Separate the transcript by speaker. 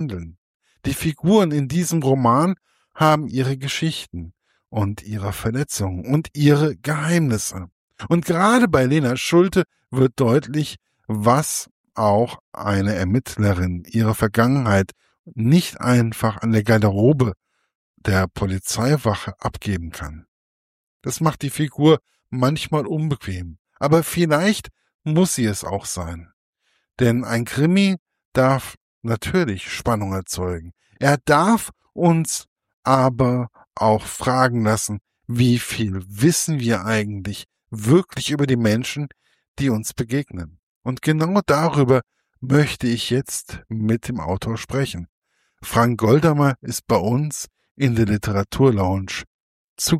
Speaker 1: handeln. Die Figuren in diesem Roman haben ihre Geschichten und ihre Verletzungen und ihre Geheimnisse. Und gerade bei Lena Schulte wird deutlich, was auch eine Ermittlerin, ihre Vergangenheit nicht einfach an der Garderobe der Polizeiwache abgeben kann. Das macht die Figur manchmal unbequem, aber vielleicht muss sie es auch sein. Denn ein Krimi darf natürlich Spannung erzeugen. Er darf uns aber auch fragen lassen, wie viel wissen wir eigentlich wirklich über die Menschen, die uns begegnen. Und genau darüber möchte ich jetzt mit dem Autor sprechen. Frank Goldamer ist bei uns in der Literaturlounge